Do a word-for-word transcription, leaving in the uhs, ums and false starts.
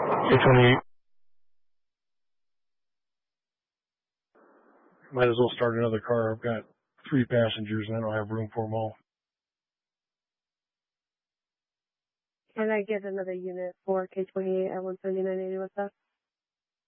K twenty-eight. Might as well start another car. I've got three passengers and I don't have room for them all. Can I get another unit for K twenty-eight at one seventy-nine eighty? What's that?